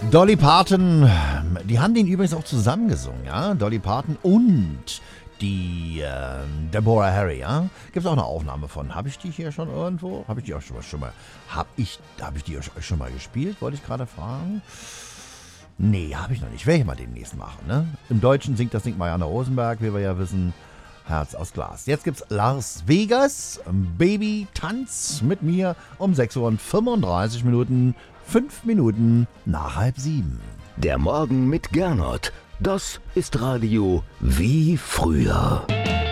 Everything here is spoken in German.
Dolly Parton, die haben den übrigens auch zusammengesungen, ja? Dolly Parton und die Deborah Harry, ja? Gibt es auch eine Aufnahme von. Habe ich die hier schon irgendwo? Habe ich die auch schon mal? Habe ich die schon mal gespielt? Wollte ich gerade fragen. Nee, habe ich noch nicht. Werde ich mal demnächst machen, ne? Im Deutschen singt Marianne Rosenberg, wie wir ja wissen. Herz aus Glas. Jetzt gibt's Las Vegas, Baby Tanz mit mir um 6:35 Minuten, 5 Minuten nach 6:30. Der Morgen mit Gernot, das ist Radio wie früher.